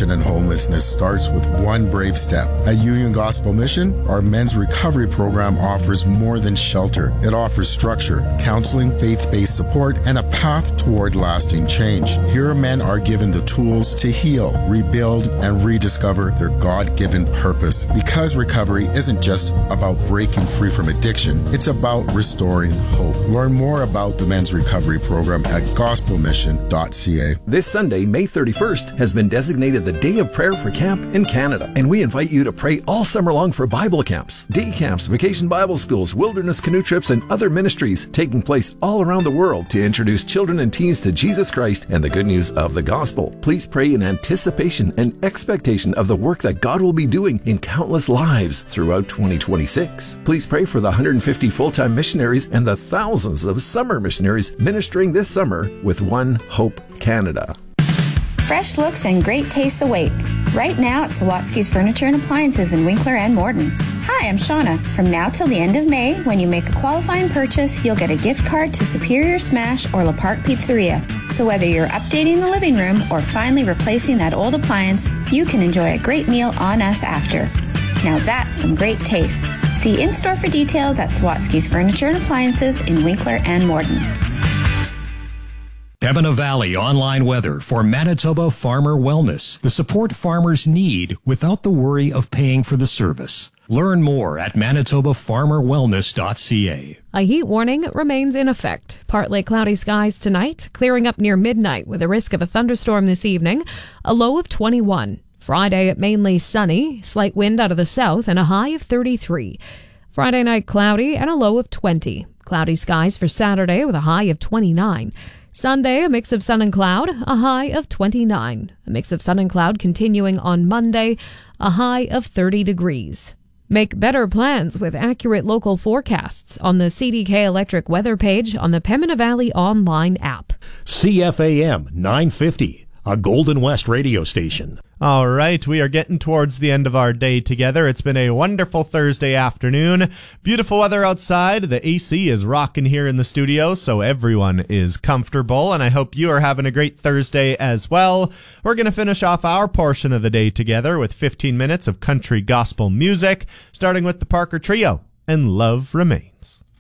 addiction and homelessness starts with one brave step. At Union Gospel Mission, our men's recovery program offers more than shelter. It offers structure, counseling, faith-based support, and a path toward lasting change. Here, men are given the tools to heal, rebuild, and rediscover their God-given purpose. Because recovery isn't just about breaking free from addiction, it's about restoring hope. Learn more about the men's recovery program at gospelmission.ca. This Sunday, May 31st, has been designated the Day of Prayer for Camp in Canada, and we invite you to pray all summer long for Bible camps, day camps, vacation Bible schools, wilderness canoe trips, and other ministries taking place all around the world to introduce children and teens to Jesus Christ and the good news of the gospel. Please pray in anticipation and expectation of the work that God will be doing in countless lives throughout 2026. Please pray for the 150 full-time missionaries and the thousands of summer missionaries ministering this summer with One Hope Canada. Fresh looks and great tastes await. Right now at Sawatsky's Furniture and Appliances in Winkler and Morton. Hi, I'm Shauna. From now till the end of May, when you make a qualifying purchase, you'll get a gift card to Superior Smash or La Park Pizzeria. So whether you're updating the living room or finally replacing that old appliance, you can enjoy a great meal on us after. Now that's some great taste. See in-store for details at Sawatsky's Furniture and Appliances in Winkler and Morton. Pembina Valley online weather for Manitoba Farmer Wellness. The support farmers need without the worry of paying for the service. Learn more at manitobafarmerwellness.ca. A heat warning remains in effect. Partly cloudy skies tonight, clearing up near midnight with a risk of a thunderstorm this evening, a low of 21. Friday, mainly sunny, slight wind out of the south, and a high of 33. Friday night, cloudy and a low of 20. Cloudy skies for Saturday with a high of 29. Sunday, a mix of sun and cloud, a high of 29. A mix of sun and cloud continuing on Monday, a high of 30 degrees. Make better plans with accurate local forecasts on the CDK Electric weather page on the Pembina Valley online app. CFAM 950, a Golden West radio station. All right, we are getting towards the end of our day together. It's been a wonderful Thursday afternoon. Beautiful weather outside. The AC is rocking here in the studio, so everyone is comfortable, and I hope you are having a great Thursday as well. We're going to finish off our portion of the day together with 15 minutes of country gospel music, starting with the Parker Trio and Love Remains.